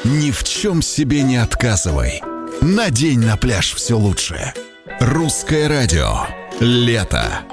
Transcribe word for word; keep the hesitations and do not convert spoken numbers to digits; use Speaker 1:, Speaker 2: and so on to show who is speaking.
Speaker 1: Ни в чем себе не отказывай. Надень на пляж все лучшее. Русское радио. Лето.